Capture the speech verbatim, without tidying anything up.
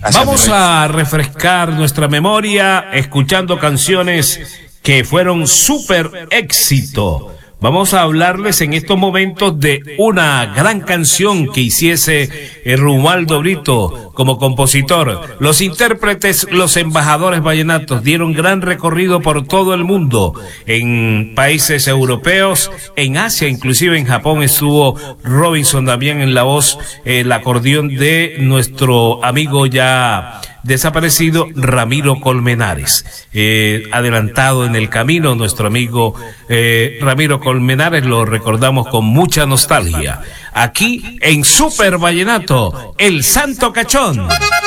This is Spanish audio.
Gracias, Vamos a refrescar nuestra memoria escuchando canciones que fueron súper éxito. Vamos a hablarles en estos momentos de una gran canción que hiciese Romualdo Brito como compositor. Los intérpretes, los embajadores vallenatos, dieron gran recorrido por todo el mundo, en países europeos, en Asia, inclusive en Japón estuvo Robinson también en la voz, el acordeón de nuestro amigo ya desaparecido Ramiro Colmenares. Eh, adelantado en el camino, nuestro amigo eh, Ramiro Colmenares, lo recordamos con mucha nostalgia. Aquí en Super Vallenato, el Santo Cachón.